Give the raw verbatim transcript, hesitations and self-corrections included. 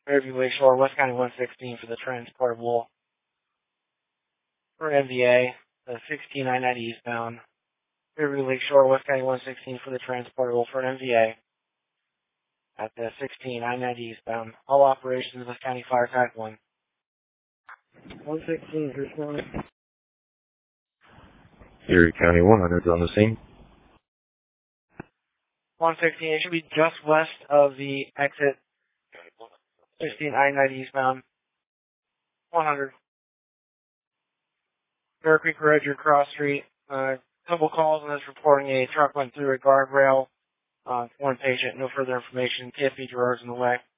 Fairview Lakeshore, West County one sixteen for the transportable. For M V A, the sixteen I ninety eastbound. Fairview Lakeshore, West County one sixteen for the transportable for M V A. At the sixteen I ninety eastbound. All operations, West County Fire Type one. one sixteen, respond. Erie County one hundred on the scene. one sixteen, it should be just west of the exit. sixteen I ninety eastbound. one hundred. Bear Creek Road, your cross street. Uh, couple calls on this reporting a truck went through a guardrail. Uh, one patient, no further information. T F B Gerard's in the way.